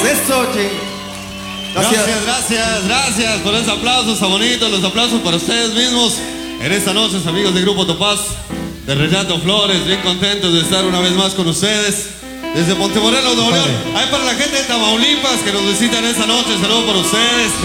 Eso, che. Gracias por esos aplausos tan bonitos, los aplausos para ustedes mismos. En esta noche, amigos del Grupo Topaz, de Renato Flores, bien contentos de estar una vez más con ustedes. Desde Montemorelos, Nuevo León. Hay para la gente de Tamaulipas que nos visitan esta noche, saludos para ustedes.